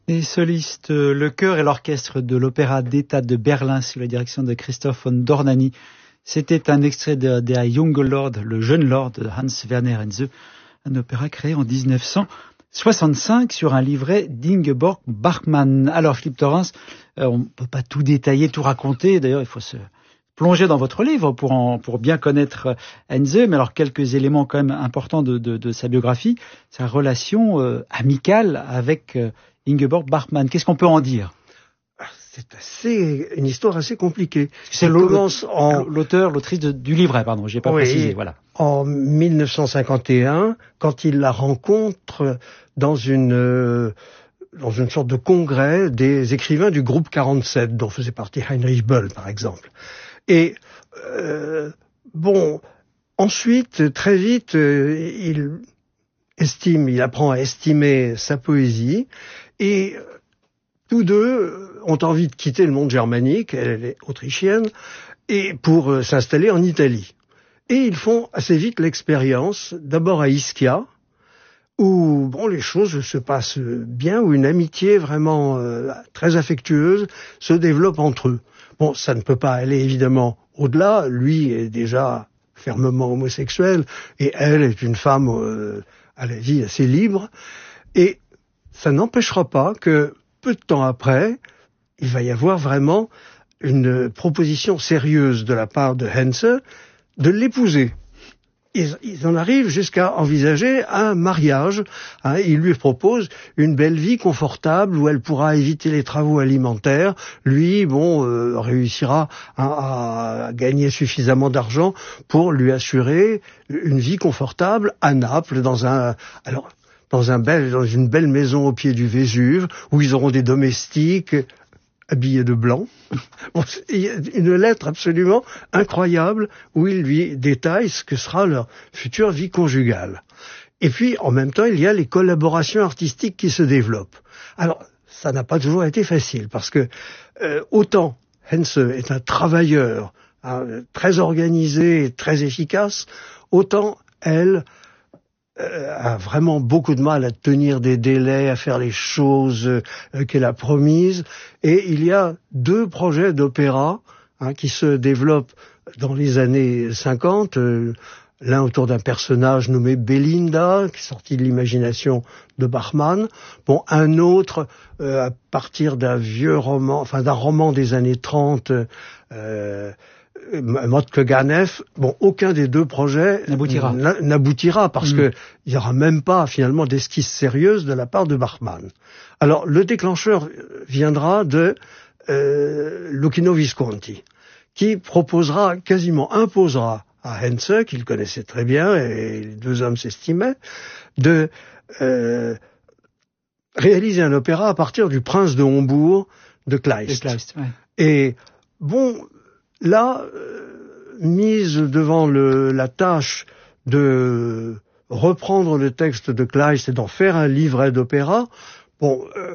Les solistes, le chœur et l'orchestre de l'Opéra d'État de Berlin sous la direction de Christoph von Dornany. C'était un extrait de Der junge Lord, le jeune lord de Hans Werner Henze, un opéra créé en 1965 sur un livret d'Ingeborg Bachmann. Alors Philippe Thorens, on ne peut pas tout détailler, tout raconter. D'ailleurs, il faut se plonger dans votre livre pour bien connaître Henze. Mais alors quelques éléments quand même importants de sa biographie, sa relation amicale avec Ingeborg Bachmann. Qu'est-ce qu'on peut en dire? C'est une histoire assez compliquée. C'est l'autrice du livret, pardon, j'ai pas précisé, voilà. En 1951, quand il la rencontre dans une sorte de congrès des écrivains du groupe 47, dont faisait partie Heinrich Böll, par exemple. Et ensuite, très vite, il apprend à estimer sa poésie, et tous deux ont envie de quitter le monde germanique, elle est autrichienne, et pour s'installer en Italie. Et ils font assez vite l'expérience, d'abord à Ischia, où les choses se passent bien, où une amitié vraiment très affectueuse se développe entre eux. Ça ne peut pas aller évidemment au-delà, lui est déjà fermement homosexuel, et elle est une femme à la vie assez libre, et ça n'empêchera pas que peu de temps après, il va y avoir vraiment une proposition sérieuse de la part de Henze de l'épouser. Ils en arrivent jusqu'à envisager un mariage. Il lui propose une belle vie confortable où elle pourra éviter les travaux alimentaires. Lui, réussira à gagner suffisamment d'argent pour lui assurer une vie confortable à Naples, dans une belle maison au pied du Vésuve, où ils auront des domestiques habillés de blanc. Il y a une lettre absolument incroyable où il lui détaille ce que sera leur future vie conjugale. Et puis, en même temps, il y a les collaborations artistiques qui se développent. Alors, ça n'a pas toujours été facile, parce que autant Henze est un travailleur très organisé, très efficace, autant elle a vraiment beaucoup de mal à tenir des délais, à faire les choses qu'elle a promises. Et il y a 2 projets d'opéra qui se développent dans les années 50. L'un autour d'un personnage nommé Belinda, qui est sorti de l'imagination de Bachmann. Un autre à partir d'un vieux roman, d'un roman des années 30, Motke Ganef. Aucun des 2 projets n'aboutira parce que il y aura même pas finalement d'esquisse sérieuse de la part de Bachmann. Alors le déclencheur viendra de Luchino Visconti, qui imposera à Henze, qu'il connaissait très bien et les 2 hommes s'estimaient, de réaliser un opéra à partir du Prince de Hombourg de Kleist. Ouais. Et là, mise devant la tâche de reprendre le texte de Kleist et d'en faire un livret d'opéra,